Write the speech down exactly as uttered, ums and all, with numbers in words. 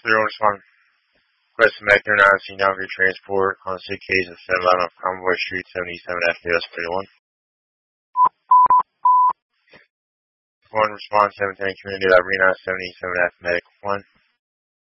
Zero respond. Request Medic nine C Navigator Transport on C Ks at seven eleven off Convoy Street, seventy-seven F U S thirty-one. One response, seven ten Community Library nine seventy-seven F Medic one.